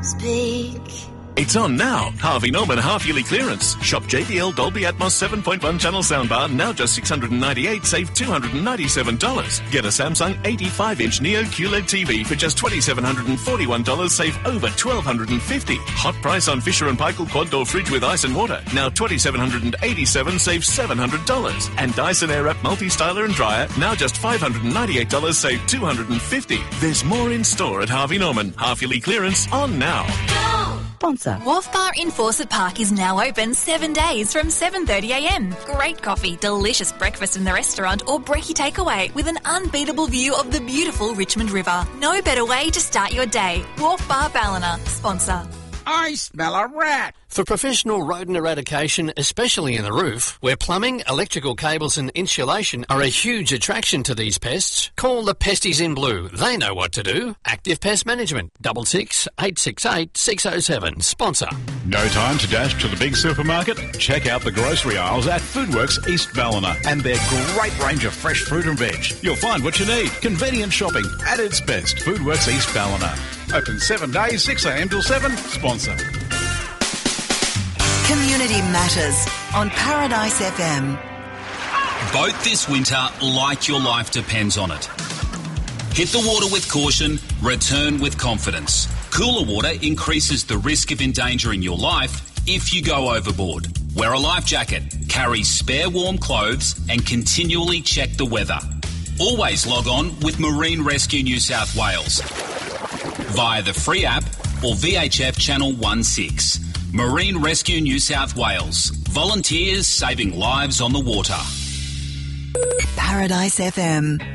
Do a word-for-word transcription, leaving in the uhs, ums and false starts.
Speak. It's on now. Harvey Norman half-yearly clearance. Shop J B L Dolby Atmos seven point one channel soundbar, now just six hundred ninety-eight dollars, save two hundred ninety-seven dollars. Get a Samsung eighty-five inch Neo Q L E D T V for just two thousand seven hundred forty-one dollars, save over one thousand two hundred fifty dollars. Hot price on Fisher and Paykel quad-door fridge with ice and water, now two thousand seven hundred eighty-seven dollars, save seven hundred dollars. And Dyson Airwrap multi-styler and dryer, now just five hundred ninety-eight dollars, save two hundred fifty dollars. There's more in store at Harvey Norman. Half-yearly clearance on now. Go! Sponsor. Wharf Bar in Fawcett Park is now open seven days from seven thirty a m. Great coffee, delicious breakfast in the restaurant or brekkie takeaway with an unbeatable view of the beautiful Richmond River. No better way to start your day. Wharf Bar Ballina, sponsor. I smell a rat. For professional rodent eradication, especially in the roof, where plumbing, electrical cables and insulation are a huge attraction to these pests, call the Pesties in Blue. They know what to do. Active Pest Management, double six eight six eight six oh seven. Sponsor. No time to dash to the big supermarket? Check out the grocery aisles at Foodworks East Ballina and their great range of fresh fruit and veg. You'll find what you need. Convenient shopping at its best. Foodworks East Ballina. Open seven days, six a m till seven. Sponsor. Community Matters on Paradise F M. Boat this winter like your life depends on it. Hit the water with caution, return with confidence. Cooler water increases the risk of endangering your life if you go overboard. Wear a life jacket, carry spare warm clothes and continually check the weather. Always log on with Marine Rescue New South Wales via the free app or V H F Channel sixteen. Marine Rescue New South Wales. Volunteers saving lives on the water. Paradise F M.